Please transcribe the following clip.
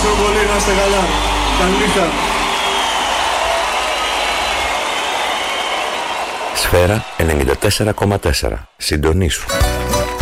Ευχαριστώ πολύ, να είστε καλά. Καλή νύχτα. Σφαίρα 94,4. Συντονίσου.